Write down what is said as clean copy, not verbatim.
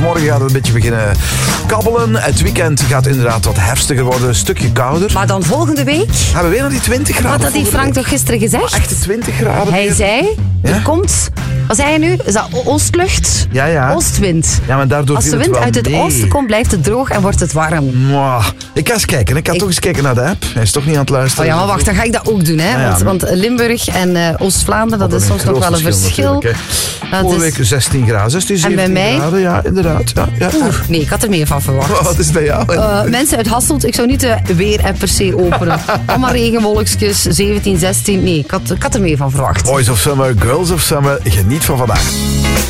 Morgen gaat het een beetje beginnen kabbelen. Het weekend gaat inderdaad wat herfstiger worden. Een stukje kouder. Maar dan volgende week... Gaan we weer naar die 20 graden? Wat had die Frank toch gisteren gezegd? Echte 20 graden. Hij weer. zei, Ja? er komt... Wat zei hij nu? Is dat oostlucht? Ja. Oostwind. Ja, maar daardoor Als de viel het wind wel uit het mee. oosten komt, blijft het droog en wordt het warm. Mwah. Ik ga eens kijken. Ik ga toch eens kijken naar de app. Hij is toch niet aan het luisteren. Oh ja, maar wacht, dan ga ik dat ook doen. Hè? Ja, Want Limburg en Oost-Vlaanderen, dat is soms nog wel een verschil. Vorige week 16 graden, 16, 17 En bij mij? graden. Ja, inderdaad. Ja. Nee, ik had er meer van verwacht. Wat is bij jou? Mensen uit Hasselt, ik zou niet de weer-app per se openen. Allemaal regenwolkjes, 17, 16. Nee, ik had er meer van verwacht. Boys of Summer, Girls of Summer. Geniet van vandaag.